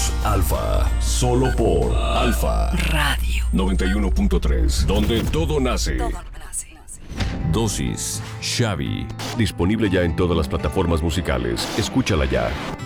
Voz Alfa, solo por Alfa Radio 91.3, donde todo nace. Dosis Xavi. Disponible ya en todas las plataformas musicales. Escúchala ya.